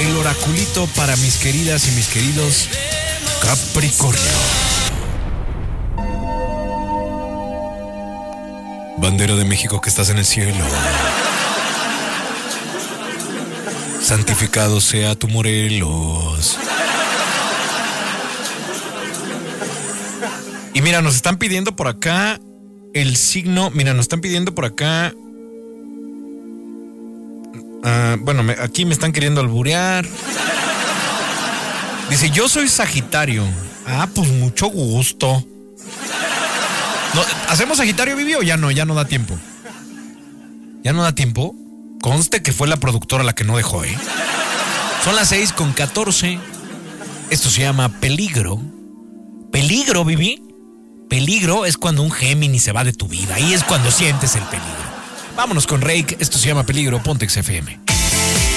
el oraculito para mis queridas y mis queridos Capricornio. Bandera de México que estás en el cielo, santificado sea tu Morelos. Y mira, nos están pidiendo por acá el signo. Mira, nos están pidiendo por acá. Bueno, aquí me están queriendo alburear. Dice, yo soy Sagitario. Ah, pues mucho gusto. No, ¿hacemos Sagitario, Vivi, o ya no? Ya no da tiempo. ¿Ya no da tiempo? Conste que fue la productora la que no dejó, ¿eh? Son las 6:14. Esto se llama Peligro. ¿Peligro, Vivi? Peligro es cuando un Géminis se va de tu vida. Ahí es cuando sientes el peligro. Vámonos con Reik. Esto se llama Peligro. Ponte XFM.